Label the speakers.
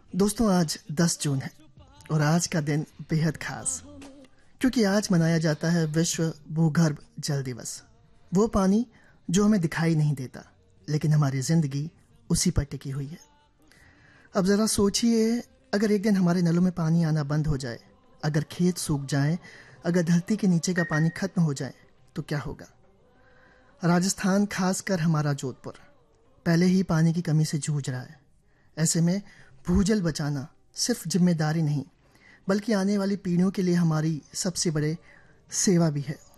Speaker 1: दोस्तों, आज 10 जून है और आज का दिन बेहद खास, क्योंकि आज मनाया जाता है विश्व भूगर्भ जल दिवस। वो पानी जो हमें दिखाई नहीं देता, लेकिन हमारी जिंदगी उसी पर टिकी हुई है। अब जरा सोचिए, अगर एक दिन हमारे नलों में पानी आना बंद हो जाए, अगर खेत सूख जाए, अगर धरती के नीचे का पानी खत्म हो जाए, तो क्या होगा। राजस्थान, खासकर हमारा जोधपुर, पहले ही पानी की कमी से जूझ रहा है। ऐसे में भूजल बचाना सिर्फ जिम्मेदारी नहीं, बल्कि आने वाली पीढ़ियों के लिए हमारी सबसे बड़े सेवा भी है।